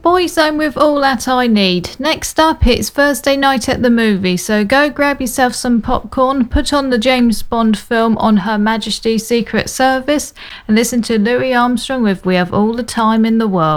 Boyzone with All That I Need. Next up, it's Thursday night at the movie, so go grab yourself some popcorn, put on the James Bond film on Her Majesty's Secret Service, and listen to Louis Armstrong with We Have All the Time in the World.